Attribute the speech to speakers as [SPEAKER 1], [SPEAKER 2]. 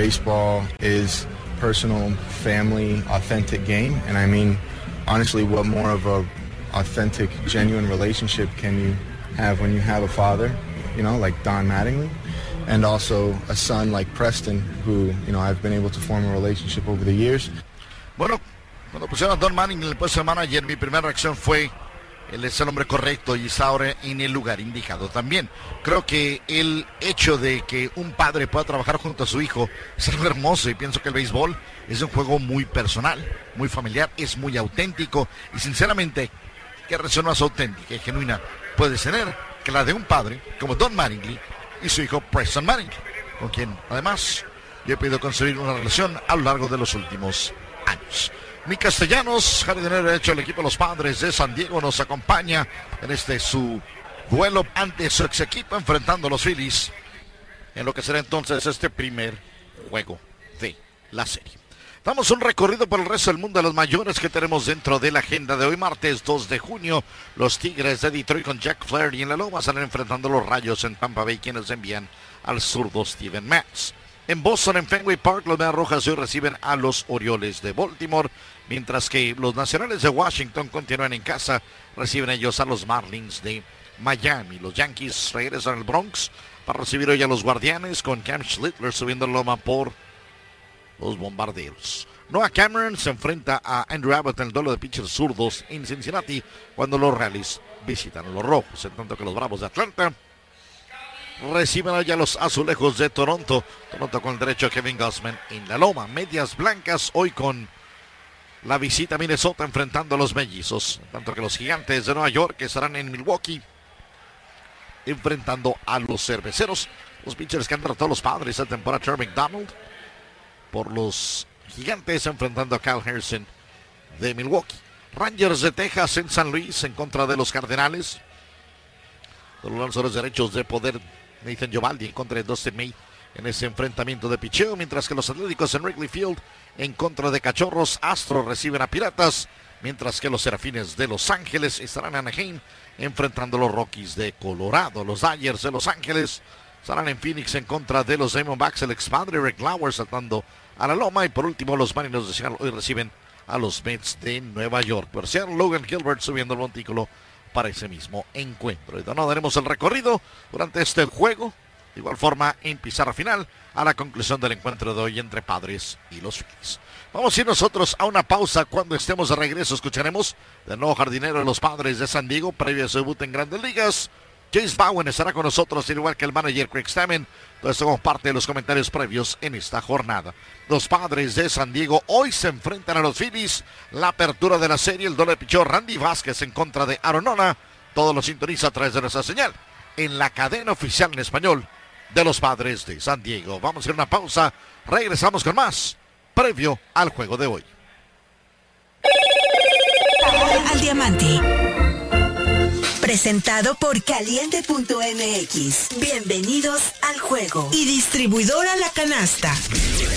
[SPEAKER 1] Baseball is personal, family, authentic game, and I mean, honestly, what more of a authentic, genuine relationship can you have when you have a father, you know, like Don Mattingly, and also a son like Preston, who, you know, I've been able to form a relationship over the years.
[SPEAKER 2] Bueno, cuando pusieron a Don Manning en el puesto de manager, mi primera reacción fue: él es el hombre correcto y está ahora en el lugar indicado. También creo que el hecho de que un padre pueda trabajar junto a su hijo es algo hermoso, y pienso que el béisbol es un juego muy personal, muy familiar, es muy auténtico, y sinceramente, ¿qué relación más auténtica y genuina puedes tener que la de un padre como Don Mattingly y su hijo Preston Mattingly, con quien además yo he podido construir una relación a lo largo de los últimos años? Mi Castellanos, jardinero derecho del equipo de los Padres de San Diego, nos acompaña en su duelo ante su ex equipo, enfrentando a los Phillies en lo que será entonces este primer juego de la serie. Damos un recorrido por el resto del mundo de los mayores que tenemos dentro de la agenda de hoy, martes 2 de junio. Los Tigres de Detroit con Jack Flaherty en la loma salen enfrentando a los Rayos en Tampa Bay, quienes envían al zurdo Steven Matz. En Boston, en Fenway Park, los Medias Rojas hoy reciben a los Orioles de Baltimore, mientras que los Nacionales de Washington continúan en casa, reciben ellos a los Marlins de Miami. Los Yankees regresan al Bronx para recibir hoy a los Guardianes, con Cam Schlittler subiendo la loma por los Bombarderos. Noah Cameron se enfrenta a Andrew Abbott en el duelo de pitchers zurdos en Cincinnati, cuando los Rallies visitan a los Rojos, en tanto que los Bravos de Atlanta reciben allá los Azulejos de Toronto. Toronto con el derecho a Kevin Gausman en la loma. Medias Blancas hoy con la visita a Minnesota enfrentando a los Mellizos, tanto que los Gigantes de Nueva York estarán en Milwaukee enfrentando a los Cerveceros. Los pitchers que han derrotado a los Padres esta temporada: Trevor McDonald por los Gigantes enfrentando a Kyle Harrison de Milwaukee. Rangers de Texas en San Luis en contra de los Cardenales. Los lanzadores derechos de poder, Nathan Eovaldi en contra de Dustin May en ese enfrentamiento de picheo, mientras que los Atléticos en Wrigley Field en contra de Cachorros. Astros reciben a Piratas, mientras que los Serafines de Los Ángeles estarán en Anaheim enfrentando a los Rockies de Colorado. Los Dodgers de Los Ángeles estarán en Phoenix en contra de los Diamondbacks. El expadre Rick Lauer saltando a la loma, y por último los Marineros de Seattle hoy reciben a los Mets de Nueva York. Por Seattle, Logan Gilbert subiendo el montículo para ese mismo encuentro. Y no daremos el recorrido durante este juego, de igual forma en pizarra final, a la conclusión del encuentro de hoy entre Padres y los Phillies. Vamos a ir nosotros a una pausa. Cuando estemos de regreso escucharemos del nuevo jardinero de los Padres de San Diego previo a su debut en Grandes Ligas. James Bowen estará con nosotros, al igual que el manager Craig Stammen. Todo esto como parte de los comentarios previos en esta jornada. Los Padres de San Diego hoy se enfrentan a los Phillies. La apertura de la serie, el doble pichó Randy Vázquez en contra de Aaron Nola. Todo lo sintoniza a través de nuestra señal en la cadena oficial en español de los Padres de San Diego. Vamos a ir a una pausa. Regresamos con más previo al juego de hoy.
[SPEAKER 3] Al Diamante. Presentado por Caliente.mx. Bienvenidos al juego. Y distribuidora La Canasta.